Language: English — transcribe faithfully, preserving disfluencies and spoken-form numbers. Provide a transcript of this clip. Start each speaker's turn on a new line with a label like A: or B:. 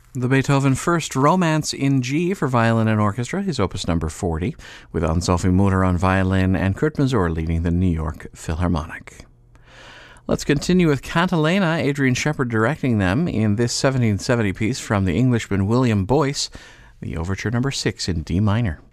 A: The Beethoven First Romance in G for violin and orchestra, his opus number forty, with Anne-Sophie Mutter on violin and Kurt Masur leading the New York Philharmonic. Let's continue with Cantilena, Adrian Shepard directing them in this seventeen seventy piece from the Englishman William Boyce, the overture number six in D minor.